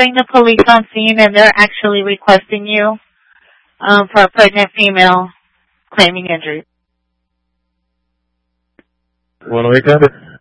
bring the police on scene, and they're actually requesting you for a pregnant female claiming injury. Bueno, Ricardo.